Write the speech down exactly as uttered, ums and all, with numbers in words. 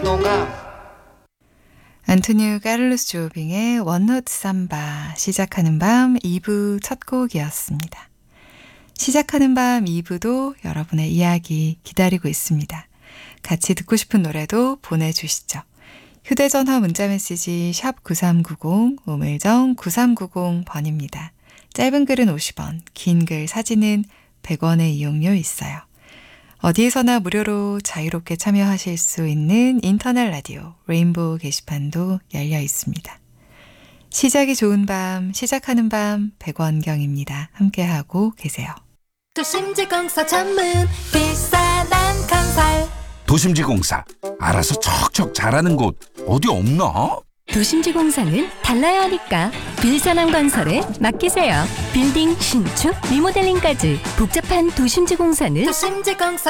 농감. 안토니오 카를로스 조빙의 원노트 삼바 시작하는 밤 이 부 첫 곡이었습니다. 시작하는 밤 이 부도 여러분의 이야기 기다리고 있습니다. 같이 듣고 싶은 노래도 보내주시죠. 휴대전화 문자메시지 샵 구삼구공, 우물정 구삼구공 번입니다. 짧은 글은 오십 원, 긴 글 사진은 백 원의 이용료 있어요. 어디에서나 무료로 자유롭게 참여하실 수 있는 인터넷 라디오 레인보우 게시판도 열려 있습니다. 시작이 좋은 밤, 시작하는 밤 백원경입니다. 함께하고 계세요. 도심지공사 전문 비싼한 건설 도심지공사 알아서 척척 잘하는 곳 어디 없나? 도심지공사는 달라야 하니까 빌산함 건설에 맡기세요. 빌딩 신축, 리모델링까지 복잡한 도심지공사는 도심지공사